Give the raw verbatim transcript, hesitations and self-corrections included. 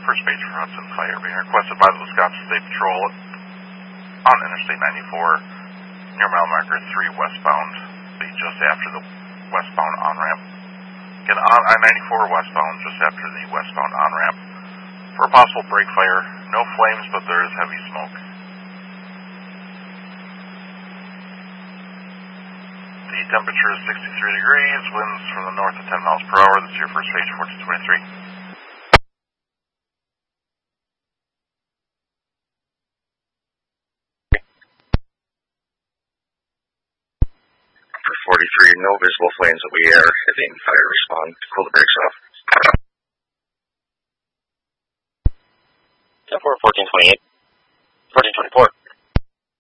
First page for Hudson Fire being requested by the Wisconsin State Patrol on Interstate ninety-four near mile marker three westbound, be just after the westbound on-ramp. Again, on I ninety-four westbound, just after the westbound on-ramp. For a possible break fire, no flames, but there is heavy smoke. The temperature is sixty-three degrees, winds from the north at ten miles per hour. This is your first page, fourteen twenty-three. For forty-three, no visible flames that we are hitting. Fire respond. Pull the brakes off. ten four, fourteen twenty-eight. fourteen twenty-four.